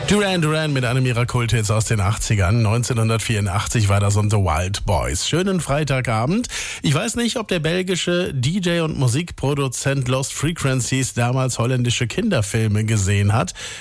Duran Duran mit einem ihrer Kulthits aus den 80ern. 1984 war das und The Wild Boys. Schönen Freitagabend. Ich weiß nicht, ob der belgische DJ und Musikproduzent Lost Frequencies damals holländische Kinderfilme gesehen hat.